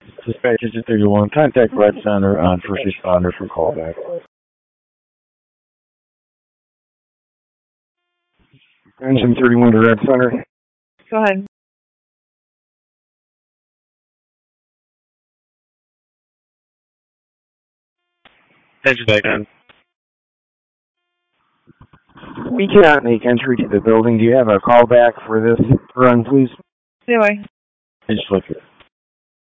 Dispatch Engine 31, contact Red Center on first responder for callback. Engine 31 to Red Center. Go ahead. Engine back on. We cannot make entry to the building. Do you have a callback for this run, please? Anyway. Just look at